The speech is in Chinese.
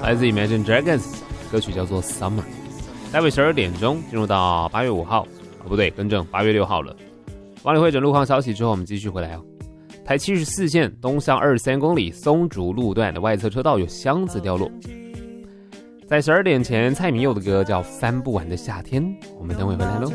来自 Imagine Dragons， 歌曲叫做 Summer。待会12点钟进入到8月5号，不对，更正8月6号了。帮你汇整路况消息之后，我们继续回来哦。台74线东向23公里松竹路段的外侧车道有箱子掉落。在12点前，蔡明佑的歌叫《翻不完的夏天》，我们等会回来喽。